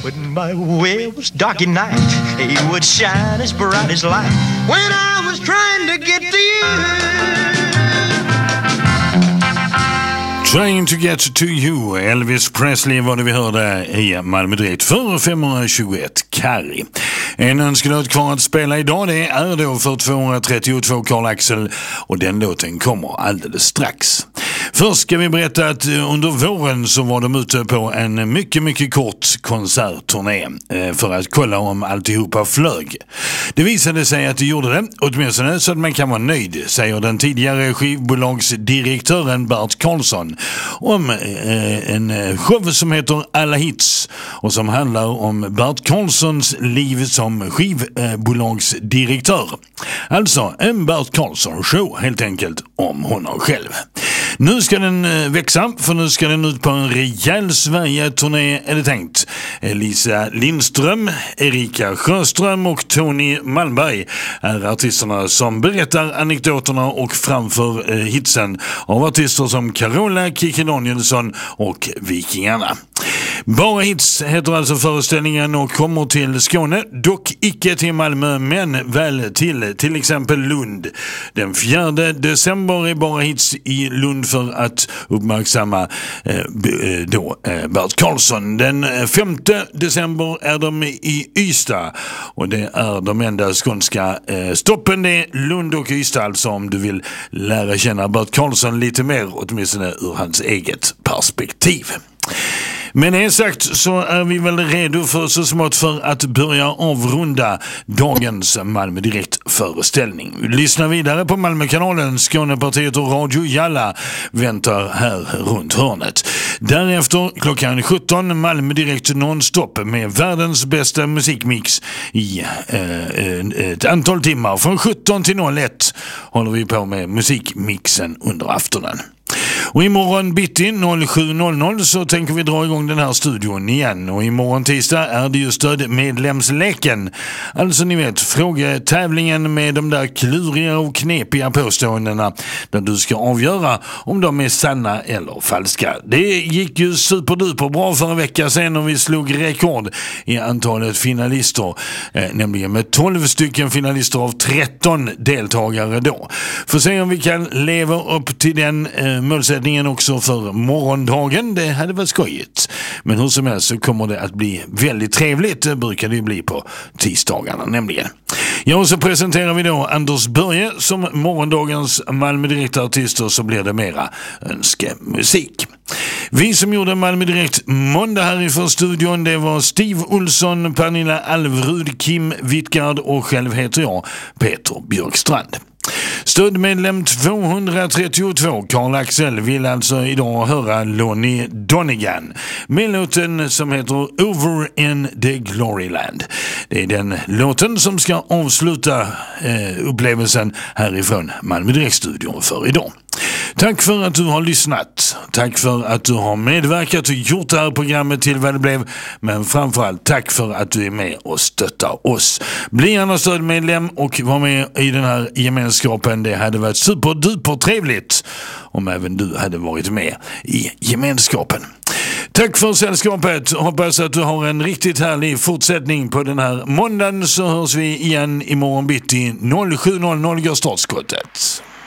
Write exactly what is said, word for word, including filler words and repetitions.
When my way was dark at night, he would shine as bright as light. When I was trying to get to you. Trying to get to you. Elvis Presley var det vi hörde i Malmö Direkt för femhundratjugoett Carrie. En önskelåt kvar att spela idag, det är då för tvåhundratrettiotvå Karl Axel, och den låten kommer alldeles strax. Först ska vi berätta att under våren så var de ute på en mycket, mycket kort konsertturné för att kolla om alltihopa flög. Det visade sig att det gjorde det, åtminstone så att man kan vara nöjd, säger den tidigare skivbolagsdirektören Bert Karlsson om eh, en show som heter Alla hits och som handlar om Bert Karlssons liv som skivbolagsdirektör. Alltså en Bert Karlsson show helt enkelt om honom själv. Nu ska den växa, för nu ska den ut på en rejäl Sverige-turné är det tänkt. Lisa Lindström, Erika Sjöström och Tony Malmberg är artisterna som berättar anekdoterna och framför eh, hitsen av artister som Carola, Kiki Danielsson och Vikingarna. Bara hits heter alltså föreställningen och kommer till Skåne, dock icke till Malmö men väl till till exempel Lund. Den fjärde december är Bara hits i Lund för att uppmärksamma eh, då eh, Bert Karlsson. Den femte december är de i Ystad och det är de enda skånska eh, stoppen, det är Lund och Ystad, alltså om du vill lära känna Bert Karlsson lite mer, åtminstone ur hans eget perspektiv. Men är sagt så är vi väl redo för så smått för att börja avrunda dagens Malmö Direkt föreställning. Lyssna vidare på Malmökanalen, Skånepartiet och Radio Jalla väntar här runt hörnet. Därefter klockan sjutton Malmö Direkt nonstop med världens bästa musikmix i eh, ett antal timmar. Från sjutton till noll ett håller vi på med musikmixen under aftonen. Och imorgon bitti sju noll noll så tänker vi dra igång den här studion igen. Och imorgon tisdag är det ju stödmedlemsleken. Alltså ni vet, frågetävlingen med de där kluriga och knepiga påståendena där du ska avgöra om de är sanna eller falska. Det gick ju superduper bra för en vecka sedan och vi slog rekord i antalet finalister. Eh, nämligen med tolv stycken finalister av tretton deltagare då. Får se om vi kan leva upp till den eh, målsättningen också för morgondagen. Det hade varit skojigt. Men hur som helst så kommer det att bli väldigt trevligt. Det brukar det bli på tisdagarna nämligen. Ja, och så presenterar vi då Anders Börje som morgondagens Malmö Direkt-artister, så blir det mera önskemusik. Vi som gjorde Malmö Direkt måndag härifrån studion, det var Steve Olsson, Pernilla Alvrud, Kim Wittgard och själv heter jag Peter Björkstrand. Stödmedlem tvåhundratrettiotvå Karl Axel vill alltså idag höra Lonnie Donegan med låten som heter Over in the Gloryland. Det är den låten som ska avsluta eh, upplevelsen härifrån Malmö Direkt-studion för idag. Tack för att du har lyssnat. Tack för att du har medverkat och gjort det här programmet till vad det blev. Men framförallt tack för att du är med och stöttar oss. Bli gärna stödmedlem och var med i den här gemenskapen. Det hade varit superduper trevligt om även du hade varit med i gemenskapen. Tack för sällskapet. Hoppas att du har en riktigt härlig fortsättning på den här måndagen, så hörs vi igen imorgon bitti sju noll noll går startskottet.